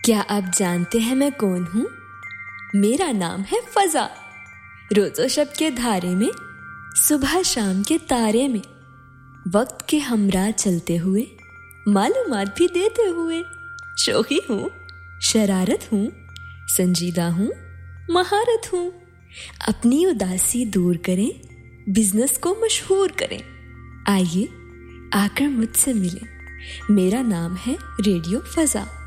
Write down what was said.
क्या आप जानते हैं मैं कौन हूँ? मेरा नाम है फजा। रोज़ो शब के धारे में, सुबह शाम के तारे में, वक्त के हमरा चलते हुए, मालूमात भी देते हुए। शौकी हूँ, शरारत हूँ, संजीदा हूँ, महारत हूँ। अपनी उदासी दूर करें, बिजनेस को मशहूर करें। आइए आकर मुझसे मिलें। मेरा नाम है रेडियो फजा।